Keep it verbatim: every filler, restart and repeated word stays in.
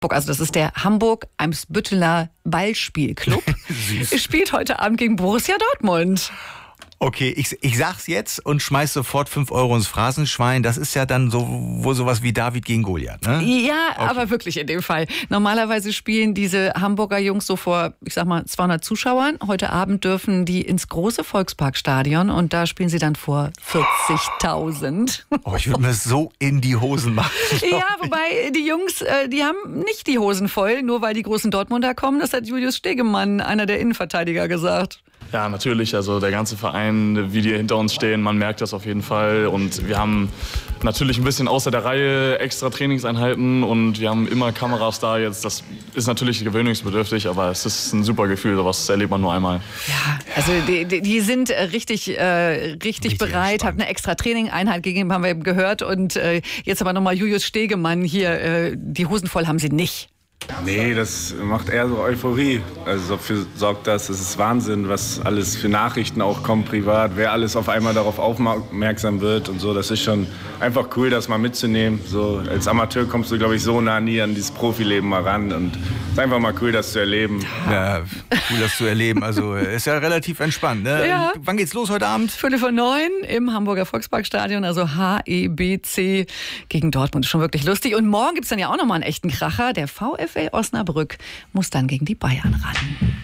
Also das ist der Hamburg-Eimsbütteler Ballspielclub. Es spielt heute Abend gegen Borussia Dortmund. Okay, ich, ich sag's jetzt und schmeiß sofort fünf Euro ins Phrasenschwein. Das ist ja dann so wo sowas wie David gegen Goliath, ne? Ja, okay. Aber wirklich in dem Fall. Normalerweise spielen diese Hamburger Jungs so vor, ich sag mal, zweihundert Zuschauern. Heute Abend dürfen die ins große Volksparkstadion und da spielen sie dann vor vierzigtausend. Oh, ich würde mir so in die Hosen machen. Ja, wobei die Jungs, die haben nicht die Hosen voll, nur weil die großen Dortmunder kommen. Das hat Julius Stegemann, einer der Innenverteidiger, gesagt. Ja, natürlich. Also der ganze Verein, wie die hinter uns stehen, man merkt das auf jeden Fall. Und wir haben natürlich ein bisschen außer der Reihe extra Trainingseinheiten und wir haben immer Kameras da jetzt. Das ist natürlich gewöhnungsbedürftig, aber es ist ein super Gefühl. Sowas erlebt man nur einmal. Ja, also die, die, die sind richtig, äh, richtig, richtig bereit, haben eine extra Trainingeinheit gegeben, haben wir eben gehört. Und äh, jetzt aber nochmal Julius Stegemann hier. Äh, die Hosen voll haben sie nicht. Nee, das macht eher so Euphorie. Also dafür sorgt das, es ist Wahnsinn, was alles für Nachrichten auch kommt privat, wer alles auf einmal darauf aufmerksam wird und so. Das ist schon einfach cool, das mal mitzunehmen. So, als Amateur kommst du, glaube ich, so nah nie an dieses Profileben mal ran und es ist einfach mal cool, das zu erleben. Ja, cool, das zu erleben. Also ist ja relativ entspannt, ne? Ja. Wann geht's los heute Abend? Viertel vor neun im Hamburger Volksparkstadion, also H E B C gegen Dortmund. Schon wirklich lustig. Und morgen gibt's dann ja auch nochmal einen echten Kracher. Der VfL Osnabrück muss dann gegen die Bayern ran.